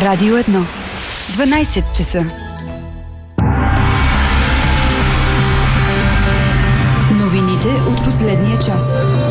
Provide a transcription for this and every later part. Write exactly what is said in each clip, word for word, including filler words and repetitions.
Радио едно. дванайсет часа. Новините от последния час.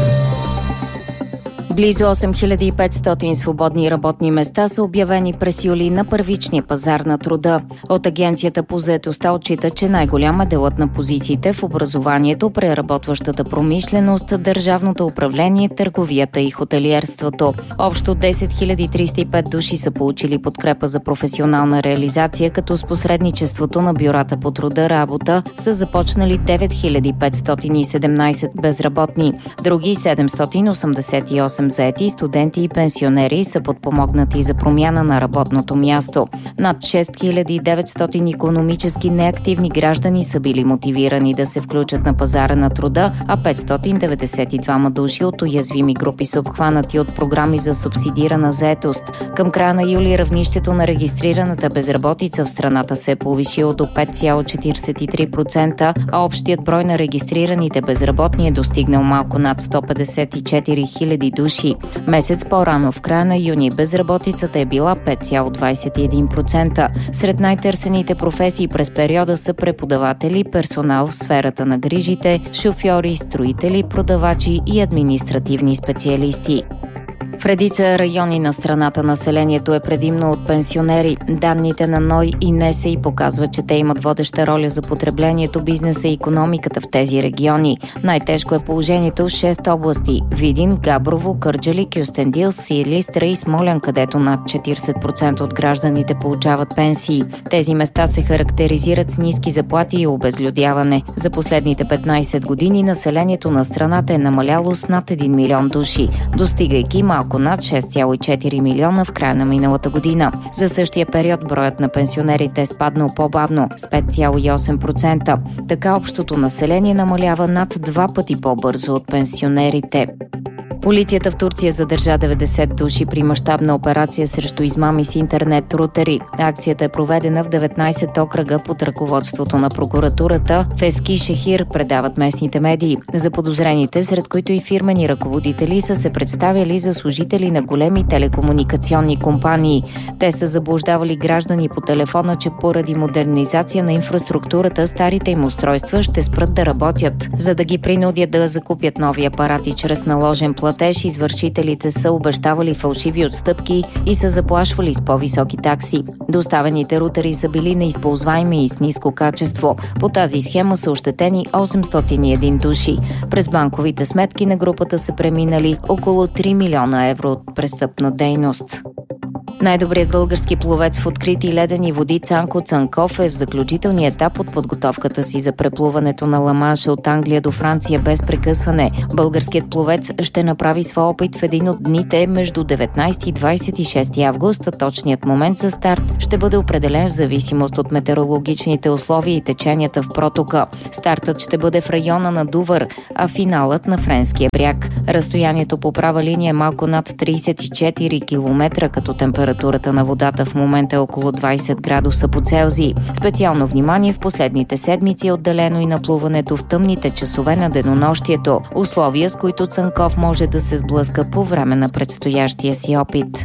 Близо осем хиляди и петстотин свободни работни места са обявени през юли на първичния пазар на труда. От Агенцията по заетостта отчита, че най-голям е делът на позициите в образованието, преработващата промишленост, държавното управление, търговията и хотелиерството. Общо десет хиляди триста и пет души са получили подкрепа за професионална реализация, като с посредничеството на бюрата по труда работа са започнали девет хиляди петстотин и седемнайсет безработни. Други седемстотин осемдесет и осем заети, студенти и пенсионери са подпомогнати за промяна на работното място. Над шест хиляди и деветстотин икономически неактивни граждани са били мотивирани да се включат на пазара на труда, а петстотин деветдесет и двама души от уязвими групи са обхванати от програми за субсидирана заетост. Към края на юли равнището на регистрираната безработица в страната се е повишило до пет цяло четирийсет и три процента, а общият брой на регистрираните безработни е достигнал малко над сто петдесет и четири хиляди души. Месец по-рано, в края на юни, безработицата е била пет цяло двайсет и един процента. Сред най-търсените професии през периода са преподаватели, персонал в сферата на грижите, шофьори, строители, продавачи и административни специалисти. В редица райони на страната населението е предимно от пенсионери. Данните на НОИ и НСИ показват, че те имат водеща роля за потреблението, бизнеса и икономиката в тези региони. Най-тежко е положението в шест области – Видин, Габрово, Кърджали, Кюстендил, Силистра и Смолян, където над четирийсет процента от гражданите получават пенсии. Тези места се характеризират с ниски заплати и обезлюдяване. За последните петнайсет години населението на страната е намаляло с над един милион души, достигайки малко над шест цяло и четири милиона в края на миналата година. За същия период броят на пенсионерите е спаднал по-бавно с пет цяло и осем процента. Така общото население намалява над два пъти по-бързо от пенсионерите. Полицията в Турция задържа деветдесет души при мащабна операция срещу измами с интернет рутери. Акцията е проведена в деветнайсет окръга под ръководството на прокуратурата в Ескишехир, предават местните медии. Заподозрените, сред които и фирмени ръководители, са се представили за служители на големи телекомуникационни компании. Те са заблуждавали граждани по телефона, че поради модернизация на инфраструктурата старите им устройства ще спрат да работят. За да ги принудят да закупят нови апарати чрез наложен платеж, извършителите са обещавали фалшиви отстъпки и са заплашвали с по-високи такси. Доставените рутери са били неизползваеми и с ниско качество. По тази схема са ощетени осемстотин и един души. През банковите сметки на групата са преминали около три милиона евро от престъпна дейност. Най-добрият български пловец в открити ледени води Цанко Цанков е в заключителния етап от подготовката си за преплуването на Ла-Манша от Англия до Франция без прекъсване. Българският пловец ще направи своя опит в един от дните между деветнайсети и двайсет и шести август, а точният момент за старт ще бъде определен в зависимост от метеорологичните условия и теченията в протока. Стартът ще бъде в района на Дувър, а финалът на Френския бряг. Разстоянието по права линия е малко над трийсет и четири километра, като температура Температурата на водата в момента е около двайсет градуса по Целзий. Специално внимание в последните седмици е отделено и на плуването в тъмните часове на денонощието, условия с които Цанков може да се сблъска по време на предстоящия си опит.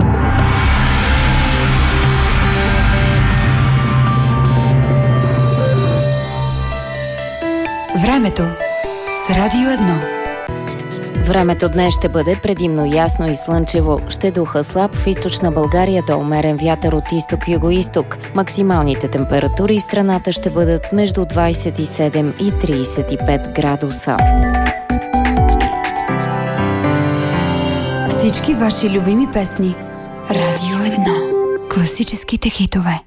Времето с Радио едно. Времето днес ще бъде предимно ясно и слънчево. Ще духа слаб в източна България до умерен вятър от изток-югоизток. Максималните температури в страната ще бъдат между двайсет и седем и трийсет и пет градуса. Всички ваши любими песни. Радио едно. Класическите хитове.